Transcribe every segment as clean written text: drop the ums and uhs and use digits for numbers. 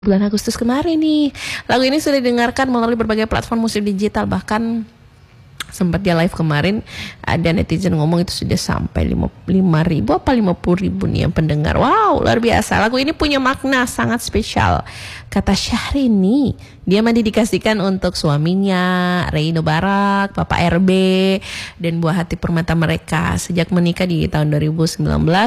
bulan Agustus kemarin nih. Lagu ini sudah didengarkan melalui berbagai platform musik digital, bahkan sempat dia live kemarin, ada netizen ngomong itu sudah sampai 5.000 apa 50.000 nih yang pendengar. Wow, luar biasa. Lagu ini punya makna sangat spesial. Kata Syahrini, dia mendedikasikan untuk suaminya Reino Barak, Papa RB, dan buah hati permata mereka. Sejak menikah di tahun 2019,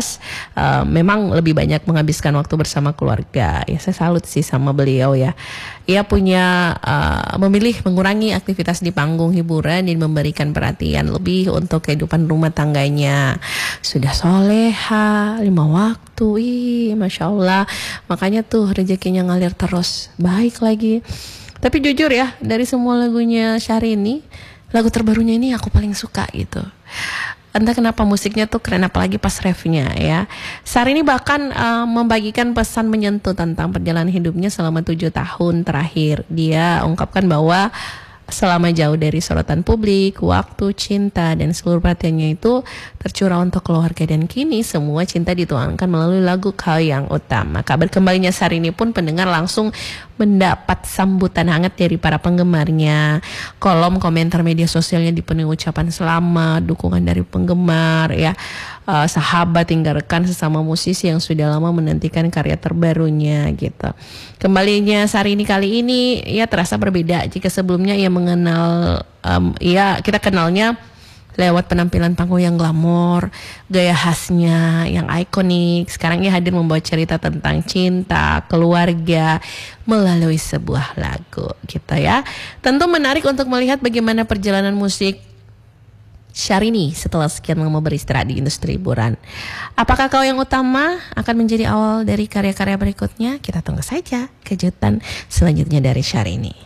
memang lebih banyak menghabiskan waktu bersama keluarga. Ya, saya salut sih sama beliau ya. Ia punya memilih mengurangi aktivitas di panggung hiburan dan memberikan perhatian lebih untuk kehidupan rumah tangganya. Sudah soleha 5 waktu, Masya Allah. Makanya tuh rezekinya ngalir terus, baik lagi. Tapi jujur ya, dari semua lagunya Syahrini, lagu terbarunya ini aku paling suka gitu. Entah kenapa musiknya tuh keren, apalagi pas refnya ya. Syahrini bahkan membagikan pesan menyentuh tentang perjalanan hidupnya selama 7 tahun terakhir. Dia ungkapkan bahwa selama jauh dari sorotan publik, waktu, cinta, dan seluruh perhatiannya itu tercurah untuk keluarga, dan kini semua cinta dituangkan melalui lagu Kau Yang Utama. Kabar kembalinya Syahrini pun pendengar langsung mendapat sambutan hangat dari para penggemarnya. Kolom komentar media sosialnya dipenuhi ucapan selamat, dukungan dari penggemar ya, sahabat hingga rekan sesama musisi yang sudah lama menantikan karya terbarunya gitu. Kembalinya Syahrini kali ini ya terasa berbeda jika sebelumnya ia mengenal, kita kenalnya lewat penampilan panggung yang glamor, gaya khasnya yang ikonik. Sekarang ia hadir membawa cerita tentang cinta, keluarga melalui sebuah lagu gitu ya. Tentu menarik untuk melihat bagaimana perjalanan musik Syahrini setelah sekian lama beristirahat di industri hiburan. Apakah Kau Yang Utama akan menjadi awal dari karya-karya berikutnya? Kita tunggu saja kejutan selanjutnya dari Syahrini.